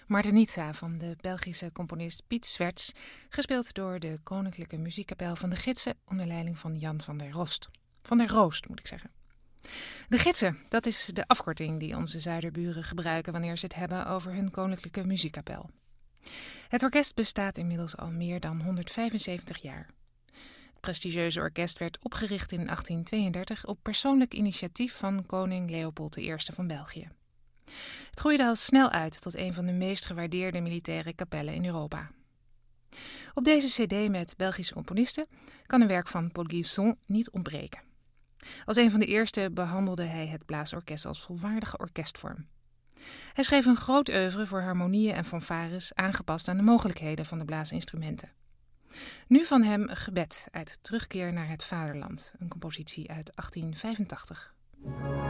Martenita van de Belgische componist Piet Swerts, gespeeld door de Koninklijke Muziekkapel van de Gidsen onder leiding van Jan van der Roost. Van der Roost, moet ik zeggen. De Gidsen, dat is de afkorting die onze zuiderburen gebruiken wanneer ze het hebben over hun Koninklijke Muziekkapel. Het orkest bestaat inmiddels al meer dan 175 jaar. Het prestigieuze orkest werd opgericht in 1832 op persoonlijk initiatief van koning Leopold I van België. Het groeide al snel uit tot een van de meest gewaardeerde militaire kapellen in Europa. Op deze cd met Belgische componisten kan een werk van Paul Guilson niet ontbreken. Als een van de eerste behandelde hij het blaasorkest als volwaardige orkestvorm. Hij schreef een groot oeuvre voor harmonieën en fanfares aangepast aan de mogelijkheden van de blaasinstrumenten. Nu van hem Gebed uit Terugkeer naar het Vaderland, een compositie uit 1885.